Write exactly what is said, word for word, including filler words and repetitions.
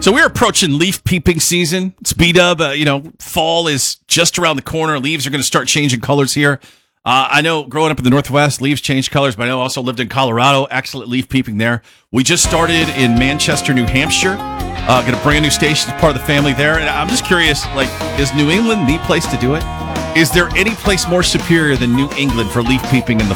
So we're approaching leaf peeping season. It's B-dub. Uh, you know, fall is just around the corner. Leaves are going to start changing colors here. Uh, I know growing up in the Northwest, leaves change colors, but I know I also lived in Colorado. Excellent leaf peeping there. We just started in Manchester, New Hampshire. Uh, got a brand new station as part of the family there. And I'm just curious, like, is New England the place to do it? Is there any place more superior than New England for leaf peeping in the